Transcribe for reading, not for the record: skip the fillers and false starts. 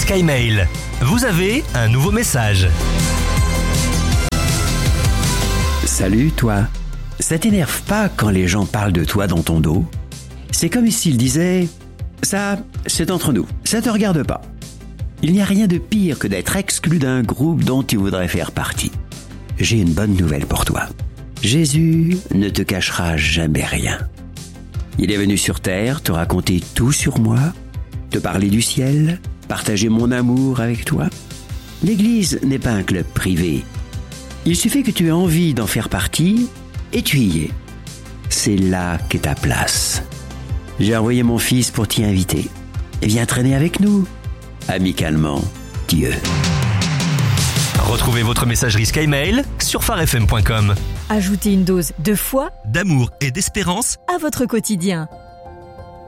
Skymail. Vous avez un nouveau message. Salut toi. Ça t'énerve pas quand les gens parlent de toi dans ton dos? C'est comme s'ils disaient « Ça, c'est entre nous, ça te regarde pas ». Il n'y a rien de pire que d'être exclu d'un groupe dont tu voudrais faire partie. J'ai une bonne nouvelle pour toi. Jésus ne te cachera jamais rien. Il est venu sur terre te raconter tout sur moi, te parler du ciel, partager mon amour avec toi. L'Église n'est pas un club privé. Il suffit que tu aies envie d'en faire partie et tu y es. C'est là qu'est ta place. J'ai envoyé mon fils pour t'y inviter. Viens traîner avec nous. Amicalement, Dieu. Retrouvez votre messagerie Skymail sur farfm.com. Ajoutez une dose de foi D'amour et d'espérance à votre quotidien.